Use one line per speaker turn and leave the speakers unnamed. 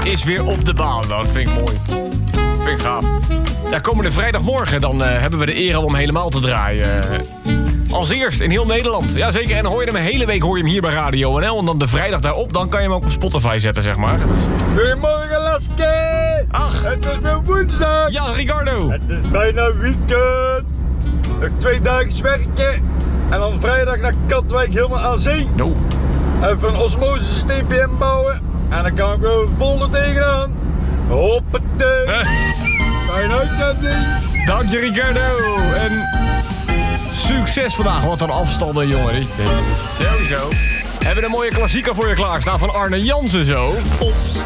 is weer op de baan. Dat vind ik mooi. Vind ik gaaf. Ja, komende vrijdagmorgen dan hebben we de eer om helemaal te draaien. Als eerst in heel Nederland. Jazeker, en dan hoor je hem een hele week hier bij Radio NL. En dan de vrijdag daarop, dan kan je hem ook op Spotify zetten, zeg maar.
Goedemorgen, Laske!
Ach!
Het is weer woensdag!
Ja, Ricardo!
Het is bijna weekend! Nog 2 dagen werken. En dan vrijdag naar Katwijk helemaal aan zee.
No.
Even een osmosesysteempje inbouwen. En dan kan ik weer vol er tegenaan. Hoppatee! Fijne uitzending!
Dank je, Ricardo! En succes vandaag. Wat een afstanden, jongen. Sowieso. Hebben we een mooie klassieker voor je klaarstaan van Arne Jansen zo.
Opstaan.